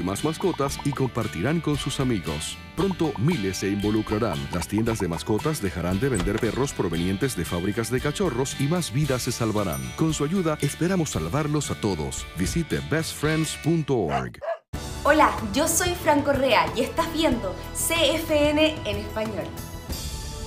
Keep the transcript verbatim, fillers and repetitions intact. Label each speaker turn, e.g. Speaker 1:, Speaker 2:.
Speaker 1: más mascotas y compartirán con sus amigos. Pronto miles se involucrarán. Las tiendas de mascotas dejarán de vender perros provenientes de fábricas de cachorros y más vidas se salvarán. Con su ayuda esperamos salvarlos a todos. Visite best friends punto org.
Speaker 2: Hola, yo soy Fran Correa y estás viendo C F N en español.